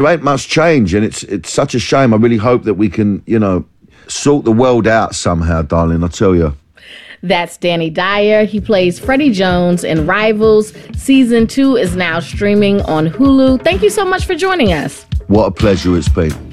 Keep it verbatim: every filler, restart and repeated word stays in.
There ain't much change, and it's it's such a shame. I really hope that we can, you know, sort the world out somehow, darling, I tell you. That's Danny Dyer. He plays Freddie Jones in Rivals. Season two is now streaming on Hulu. Thank you so much for joining us. What a pleasure it's been.